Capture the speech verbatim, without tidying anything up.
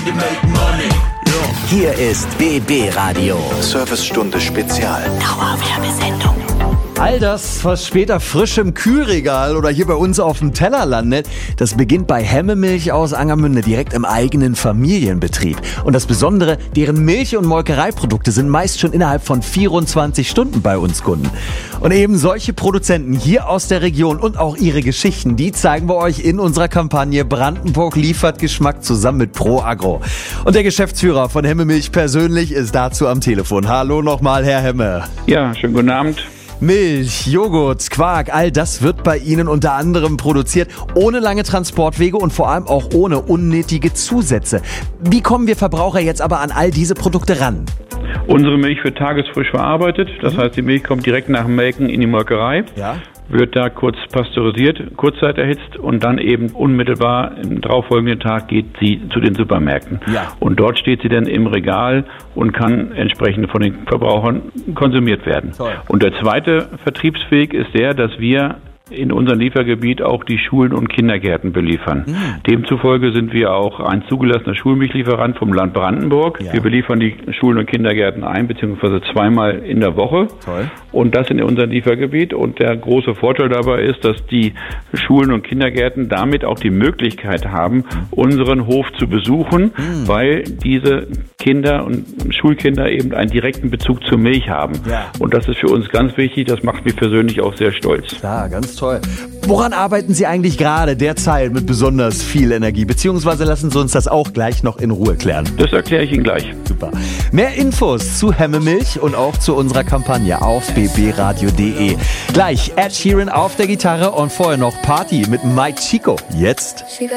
Hier ist B B Radio. Servicestunde Spezial. Dauerwerbesendung. All das, was später frisch im Kühlregal oder hier bei uns auf dem Teller landet, das beginnt bei Hemmemilch aus Angermünde direkt im eigenen Familienbetrieb. Und das Besondere, deren Milch- und Molkereiprodukte sind meist schon innerhalb von vierundzwanzig Stunden bei uns Kunden. Und eben solche Produzenten hier aus der Region und auch ihre Geschichten, die zeigen wir euch in unserer Kampagne Brandenburg liefert Geschmack zusammen mit Pro Agro. Und der Geschäftsführer von Hemmemilch persönlich ist dazu am Telefon. Hallo nochmal, Herr Hemme. Ja, schönen guten Abend. Milch, Joghurt, Quark, all das wird bei Ihnen unter anderem produziert, ohne lange Transportwege und vor allem auch ohne unnötige Zusätze. Wie kommen wir Verbraucher jetzt aber an all diese Produkte ran? Unsere Milch wird tagesfrisch verarbeitet, das heißt, die Milch kommt direkt nach dem Melken in die Molkerei. Ja. Wird da kurz pasteurisiert, kurzzeit erhitzt und dann eben unmittelbar im darauffolgenden Tag geht sie zu den Supermärkten. Ja. Und dort steht sie dann im Regal und kann entsprechend von den Verbrauchern konsumiert werden. Toll. Und der zweite Vertriebsweg ist der, dass wir in unserem Liefergebiet auch die Schulen und Kindergärten beliefern. Mhm. Demzufolge sind wir auch ein zugelassener Schulmilchlieferant vom Land Brandenburg. Ja. Wir beliefern die Schulen und Kindergärten ein, beziehungsweise zweimal in der Woche. Toll. Und das in unserem Liefergebiet. Und der große Vorteil dabei ist, dass die Schulen und Kindergärten damit auch die Möglichkeit haben, unseren Hof zu besuchen, mhm. weil diese Kinder und Schulkinder eben einen direkten Bezug zur Milch haben. Ja. Und das ist für uns ganz wichtig. Das macht mich persönlich auch sehr stolz. Klar, ganz toll. Woran arbeiten Sie eigentlich gerade derzeit mit besonders viel Energie? Beziehungsweise lassen Sie uns das auch gleich noch in Ruhe klären. Das erkläre ich Ihnen gleich. Super. Mehr Infos zu Hemmemilch und auch zu unserer Kampagne auf b b radio punkt d e. Gleich Ed Sheeran auf der Gitarre und vorher noch Party mit Mike Chico. Jetzt